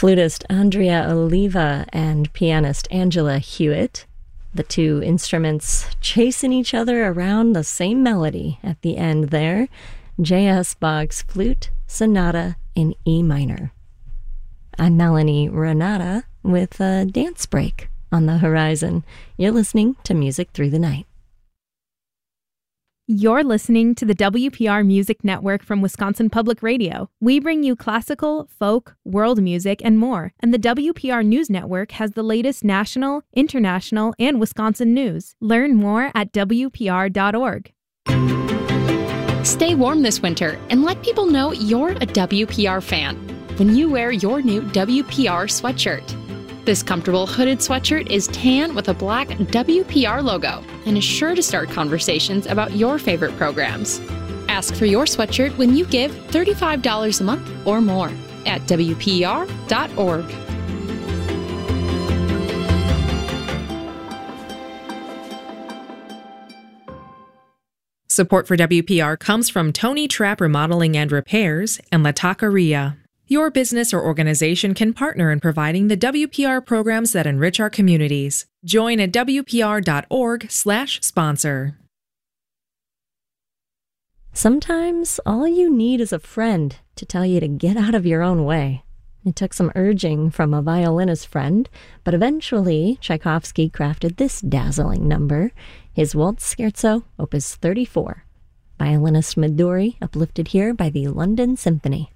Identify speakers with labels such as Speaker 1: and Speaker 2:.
Speaker 1: flutist Andrea Oliva and pianist Angela Hewitt. The two instruments chasing each other around the same melody at the end there. J.S. Bach's Flute Sonata in E minor. I'm Melanie Renata with a dance break on the horizon. You're listening to Music Through the Night.
Speaker 2: You're listening to the WPR Music Network from Wisconsin Public Radio. We bring you classical, folk, world music, and more. And the WPR News Network has the latest national, international, and Wisconsin news. Learn more at WPR.org.
Speaker 3: Stay warm this winter and let people know you're a WPR fan when you wear your new WPR sweatshirt. This comfortable hooded sweatshirt is tan with a black WPR logo and is sure to start conversations about your favorite programs. Ask for your sweatshirt when you give $35 a month or more at WPR.org.
Speaker 4: Support for WPR comes from Tony Trapp Remodeling and Repairs and La Taqueria. Your business or organization can partner in providing the WPR programs that enrich our communities. Join at WPR.org/sponsor.
Speaker 1: Sometimes all you need is a friend to tell you to get out of your own way. It took some urging from a violinist friend, but eventually Tchaikovsky crafted this dazzling number, his Waltz Scherzo, Opus 34. Violinist Midori, uplifted here by the London Symphony.